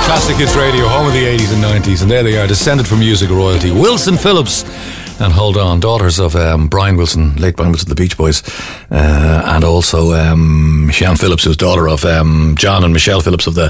Classic Hits Radio, home of the 80s and 90s, and there they are, descended from music royalty. Wilson Phillips and Hold On, daughters of Brian Wilson, late Brian Wilson, the Beach Boys, and also Michelle Phillips, who's daughter of John and Michelle Phillips of the